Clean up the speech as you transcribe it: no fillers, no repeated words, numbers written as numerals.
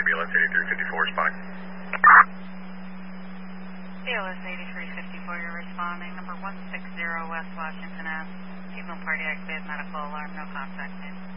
ambulance 8354 responding. ALS 8354, you're responding. Number 160 West Washington Ave. Female cardiac bed, medical alarm, no contact, please.